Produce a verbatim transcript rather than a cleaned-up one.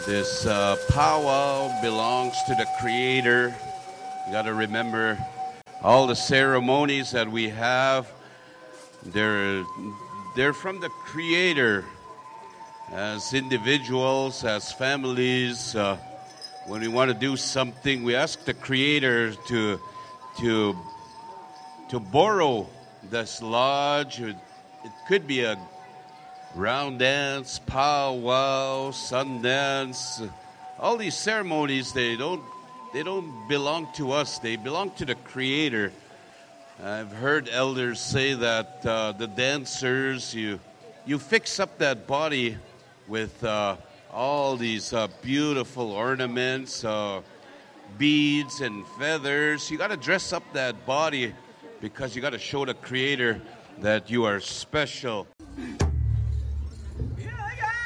This uh, powwow belongs to the Creator. You got to remember all the ceremonies that we have. They're they're from the Creator. As individuals, as families, uh, when we want to do something, we ask the Creator to to to borrow this lodge. It, it could be a round dance, powwow, sun dance. All these ceremonies, they don't they don't belong to us. They belong to the Creator. I've heard elders say that uh, the dancers, you you fix up that body with uh, all these uh, beautiful ornaments, uh, beads and feathers. You got to dress up that body because you got to show the Creator that you are special.